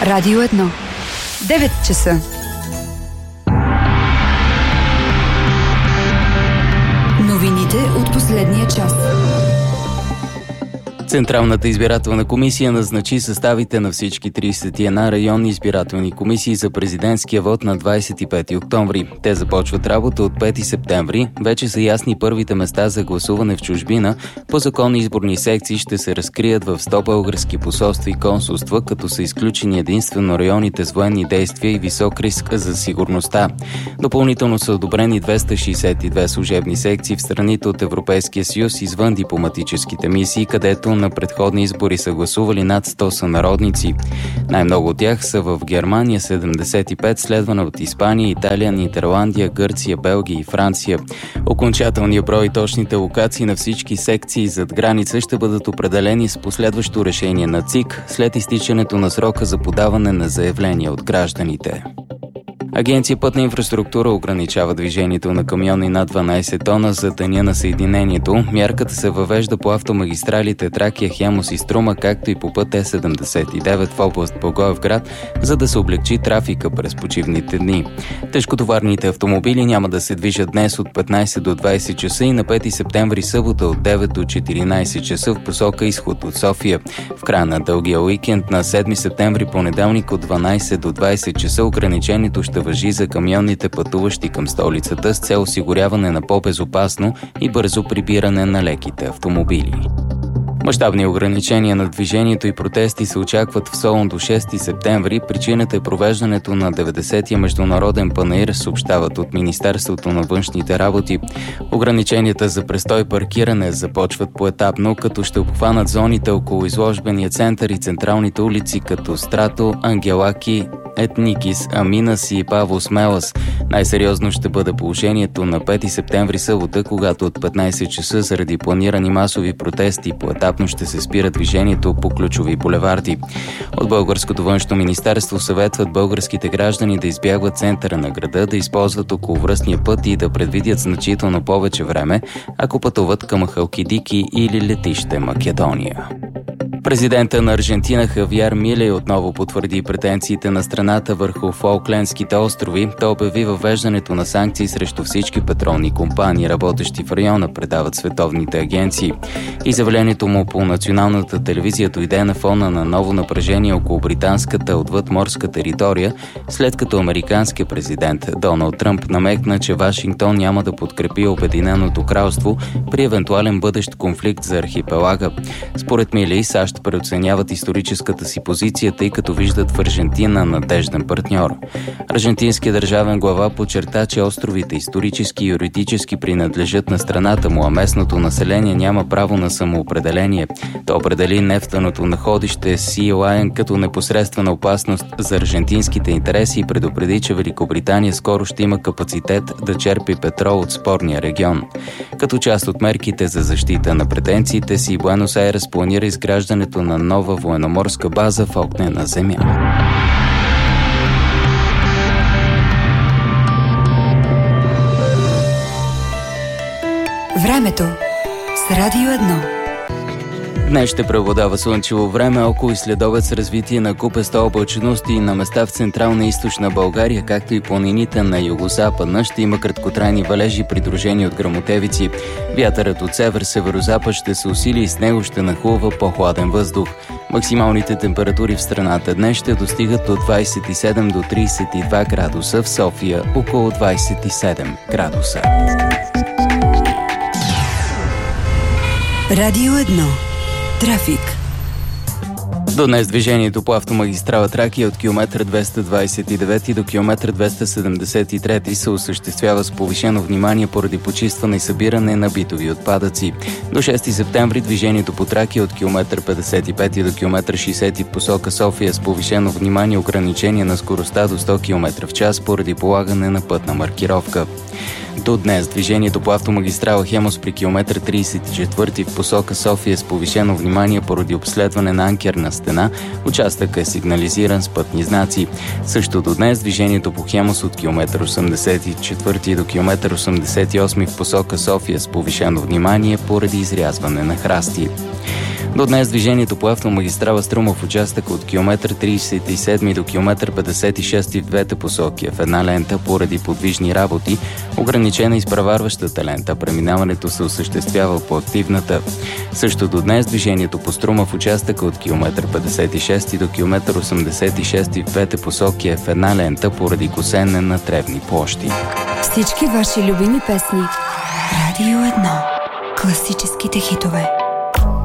Радио 1. 9 часа. Новините от последния час. Централната избирателна комисия назначи съставите на всички 31 районни избирателни комисии за президентския вод на 25 октомври. Те започват работа от 5 септември. Вече са ясни първите места за гласуване в чужбина. По закон изборни секции ще се разкрият в 100 български посолства и консулства, като са изключени единствено районите с военни действия и висок риск за сигурността. Допълнително са одобрени 262 служебни секции в страните от Европейския съюз извън дипломатическите мисии, където на предходни избори са гласували над 100 сънародници. Най-много от тях са в Германия 75, следвана от Испания, Италия, Нидерландия, Гърция, Белгия и Франция. Окончателният брой и точните локации на всички секции зад граница ще бъдат определени с последващо решение на ЦИК след изтичането на срока за подаване на заявления от гражданите. Агенция Пътна инфраструктура ограничава движението на камиони над 12 тона за деня на съединението. Мярката се въвежда по автомагистралите Тракия, Хемус и Струма, както и по път Е79 в област Благоевград, за да се облегчи трафика през почивните дни. Тежкотоварните автомобили няма да се движат днес от 15 до 20 часа и на 5 септември събота от 9 до 14 часа в посока изход от София. В края на дългия уикенд на 7 септември понеделник от 12 до 20 часа ограничението ще важи за камионните пътуващи към столицата с цел осигуряване на по-безопасно и бързо прибиране на леките автомобили. Мащабни ограничения на движението и протести се очакват в Солун до 6 септември. Причината е провеждането на 90-я международен панаир, съобщават от Министерството на външните работи. Ограниченията за престой и паркиране започват поетапно, като ще обхванат зоните около изложбения център и централните улици като Страто, Ангелаки, Етникис, Аминас и Павло Смелас. Най-сериозно ще бъде положението на 5 септември събота, когато от 15 часа заради планирани масови протести поетапно ще се спира движението по ключови булеварди. От Българското външно министерство съветват българските граждани да избягват центъра на града, да използват околовръстния път и да предвидят значително повече време, ако пътуват към Халкидики или летище Македония. Президента на Аржентина Хавиер Милей отново потвърди претенциите на страната върху Фолклендските острови. Той обяви въвеждането на санкции срещу всички петролни компании, работещи в района, предават световните агенции. Изявлението му по националната телевизия дойде на фона на ново напрежение около британската отвъдморска територия, след като американският президент Доналд Тръмп намекна, че Вашингтон няма да подкрепи Обединеното кралство при евентуален бъдещ конфликт за архипелага. Според Милей, САЩ преоценяват историческата си позиция, тъй като виждат в Аржентина надежден партньор. Аржентинският държавен глава подчерта, че островите исторически и юридически принадлежат на страната му, а местното население няма право на самоопределение. Той определи нефтеното находище Sea Lion като непосредствена опасност за аржентинските интереси и предупреди, че Великобритания скоро ще има капацитет да черпи петрол от спорния регион. Като част от мерките за защита на претенциите си, Буенос Айрес планира изграждането на нова военноморска база в огнена земя. Времето с Радио 1. Днес ще преобладава слънчево време, около и следобед с развитие на купеста облачност и на места в централна и източна България, както и планините на югозападна. Ще има краткотрайни валежи, придружени от гръмотевици. Вятърът от север-северозапад ще се усили и с него ще нахлува по-хладен въздух. Максималните температури в страната днес ще достигат от 27 до 32 градуса, в София около 27 градуса. Радио 1. Трафик. До днес движението по автомагистрала Тракия от километър 229 до километър 273 се осъществява с повишено внимание поради почистване и събиране на битови отпадъци. До 6 септември движението по Тракия от километър 55 до километър 60 в посока София с повишено внимание ограничение на скоростта до 100 км в час поради полагане на пътна маркировка. До днес движението по автомагистрала Хемус при километър 34 в посока София с повишено внимание поради обследване на анкерна стена. Участъкът е сигнализиран с пътни знаци. Също до днес движението по Хемус от километър 84 до километър 88 в посока София с повишено внимание поради изрязване на храсти. До днес движението по автомагистрала Струма в участъка от километър 37 до километър 56 в двете посоки в една лента поради подвижни работи, ограничена изпреварващата лента. Преминаването се осъществява по активната. Също до днес движението по Струма в участъка от километър 56 до километър 86 в двете посоки е в една лента поради косене на тревни площи. Всички ваши любими песни. Радио 1. Класическите хитове.